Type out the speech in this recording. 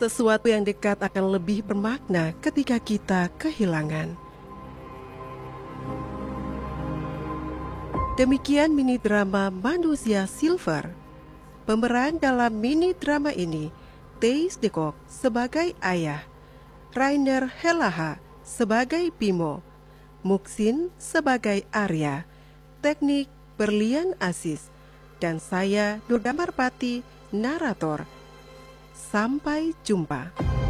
Sesuatu yang dekat akan lebih bermakna ketika kita kehilangan. Demikian mini drama Manusia Silver. Pemeran dalam mini drama ini, Thijs de Kock sebagai ayah, Rainer Helaha sebagai Bimo, Muksin sebagai Arya, teknik Berlian Aziz, dan saya Nur Damarpati, narator. Sampai jumpa.